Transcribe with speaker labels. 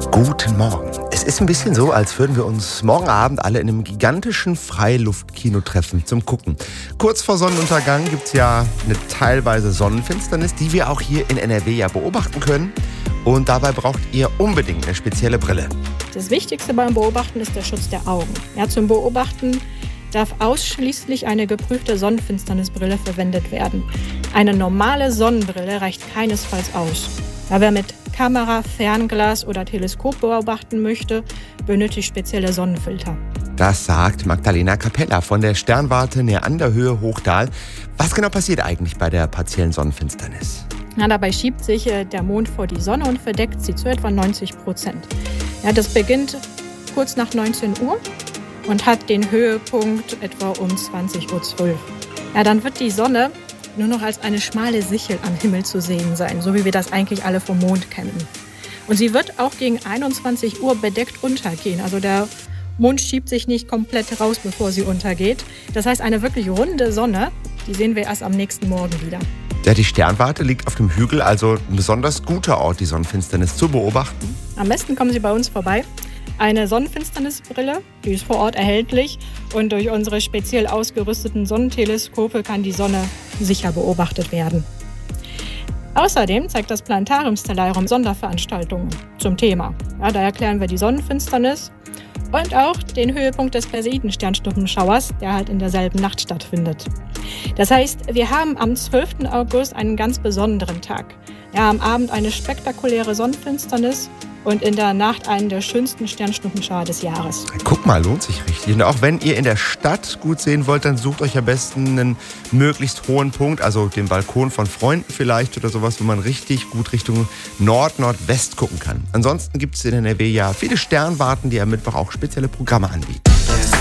Speaker 1: Guten Morgen. Es ist ein bisschen so, als würden wir uns morgen Abend alle in einem gigantischen Freiluftkino treffen zum Gucken. Kurz vor Sonnenuntergang gibt es ja eine teilweise Sonnenfinsternis, die wir auch hier in NRW ja beobachten können. Und dabei braucht ihr unbedingt eine spezielle Brille.
Speaker 2: Das Wichtigste beim Beobachten ist der Schutz der Augen. Ja, zum Beobachten darf ausschließlich eine geprüfte Sonnenfinsternisbrille verwendet werden. Eine normale Sonnenbrille reicht keinesfalls aus. Ja, wer mit Kamera, Fernglas oder Teleskop beobachten möchte, benötigt spezielle Sonnenfilter.
Speaker 1: Das sagt Magdalena Capella von der Sternwarte Neanderhöhe Hochdahl. Was genau passiert eigentlich bei der partiellen Sonnenfinsternis?
Speaker 2: Ja, dabei schiebt sich der Mond vor die Sonne und verdeckt sie zu etwa 90%. Ja, das beginnt kurz nach 19 Uhr und hat den Höhepunkt etwa um 20:12 Uhr. Ja, dann wird die Sonne nur noch als eine schmale Sichel am Himmel zu sehen sein, so wie wir das eigentlich alle vom Mond kennen. Und sie wird auch gegen 21 Uhr bedeckt untergehen. Also der Mond schiebt sich nicht komplett raus, bevor sie untergeht. Das heißt, eine wirklich runde Sonne, die sehen wir erst am nächsten Morgen wieder.
Speaker 1: Ja, die Sternwarte liegt auf dem Hügel, also ein besonders guter Ort, die Sonnenfinsternis zu beobachten.
Speaker 2: Am besten kommen Sie bei uns vorbei. Eine Sonnenfinsternisbrille, die ist vor Ort erhältlich und durch unsere speziell ausgerüsteten Sonnenteleskope kann die Sonne sicher beobachtet werden. Außerdem zeigt das Planetarium-Stellarium Sonderveranstaltungen zum Thema. Ja, da erklären wir die Sonnenfinsternis und auch den Höhepunkt des Perseiden-Sternschnuppenschauers, der halt in derselben Nacht stattfindet. Das heißt, wir haben am 12. August einen ganz besonderen Tag. Ja, am Abend eine spektakuläre Sonnenfinsternis und in der Nacht einen der schönsten Sternschnuppenschauer des Jahres.
Speaker 1: Guck mal, lohnt sich richtig. Und auch wenn ihr in der Stadt gut sehen wollt, dann sucht euch am besten einen möglichst hohen Punkt, also den Balkon von Freunden vielleicht oder sowas, wo man richtig gut Richtung Nordwest gucken kann. Ansonsten gibt es in NRW ja viele Sternwarten, die am Mittwoch auch spezielle Programme anbieten.